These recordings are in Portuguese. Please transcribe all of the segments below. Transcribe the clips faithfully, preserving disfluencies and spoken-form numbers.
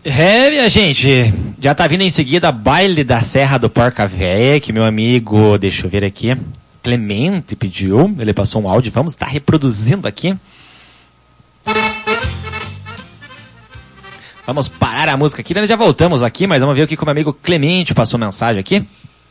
É, minha gente, já tá vindo em seguida Baile da Serra do Porca Véia, que meu amigo, deixa eu ver aqui, Clemente pediu, ele passou um áudio, vamos estar reproduzindo aqui. Vamos parar a música aqui, nós já voltamos aqui, mas vamos ver o que o meu amigo Clemente passou mensagem aqui.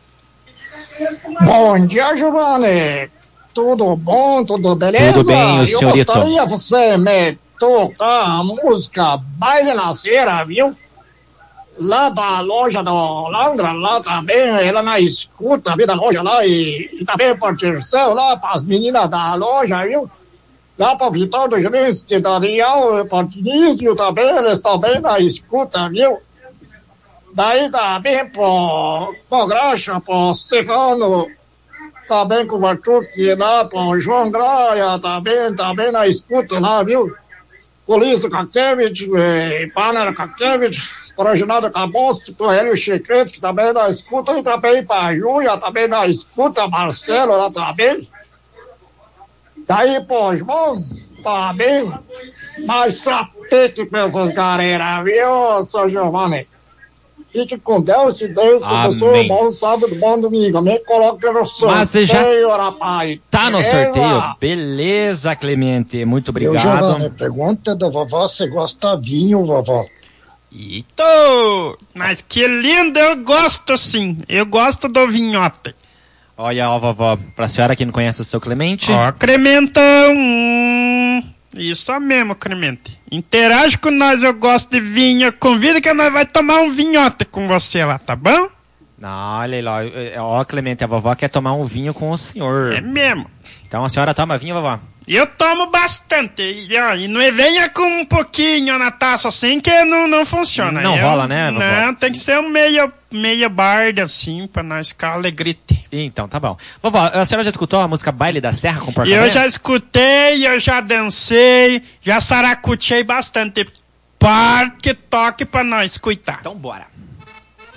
Bom dia, Giovanni. Tudo bom? Tudo beleza? Tudo bem, o senhorito? Eu gostaria você me tocar a música Baile na Serra, viu? Lá da loja do Landra, lá também, ela na escuta, viu, da loja lá, e, e também para Tirceu, lá para as meninas da loja, viu? Lá para Vitória do Gerente, da Real, para Tinísio também, eles também na escuta, viu? Daí também para Graxa, para Stefano, também com o Vartuque lá, para João Graia, também, também na escuta lá, viu? Polícia Kakevich, eh, Panera Kakevich, para Ginaldo Caboski, para Hélio Chicrete, que também na escuta, e também para a Júlia, também na escuta, Marcelo lá também. Daí, pô, irmão, também, mais sapete para essas galera, viu, seu Giovanni? Fique com Deus, se Deus começou, bom sábado, bom domingo. Me coloca no sorteio, Mas você já rapaz. tá no Beleza? sorteio. Beleza, Clemente. Muito obrigado. Eu, Giovanni, pergunta da vovó se gosta de vinho, vovó. Eita, mas que lindo, eu gosto sim. Eu gosto do vinhote. Olha, ó, vovó, pra senhora que não conhece o seu Clemente. Ó, Clementão. Hum, isso mesmo, Clemente. Interage com nós, eu gosto de vinho. Convida que nós vai tomar um vinhote com você lá, tá bom? Não, olha lá. Ó, Clemente, a vovó quer tomar um vinho com o senhor. É mesmo. Então a senhora toma vinho, vovó? Eu tomo bastante. E, ó, e não venha com um pouquinho na taça assim que não, não funciona. Não eu, rola, né, vovó? Não, tem que ser um meio, meio barda assim, pra nós ficar alegrite. Então, tá bom. Vovó, a senhora já escutou a música Baile da Serra com Porca Eu Véia? já escutei, eu já dancei, já saracutei bastante. Parque, toque pra nós escutar. Então bora.